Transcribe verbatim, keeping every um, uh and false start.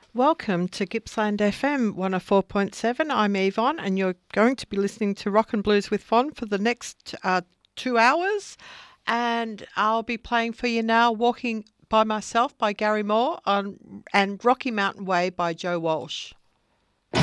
Welcome to Gippsland F M one oh four point seven. I'm Yvonne, and you're going to be listening to Rock and Blues with Von for the next uh, two hours. And I'll be playing for you now Walking by Myself by Gary Moore on, and Rocky Mountain Way by Joe Walsh.